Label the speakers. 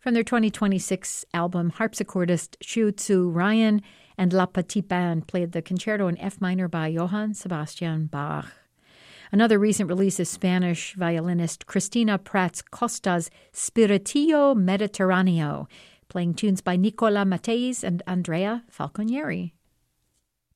Speaker 1: From their 2026 album, harpsichordist Xiu Tzu Ryan and La Petite Band played the concerto in F minor by Johann Sebastian Bach. Another recent release is Spanish violinist Cristina Prats Costa's Spiritillo Mediterraneo, playing tunes by Nicola Matthys and Andrea Falconieri.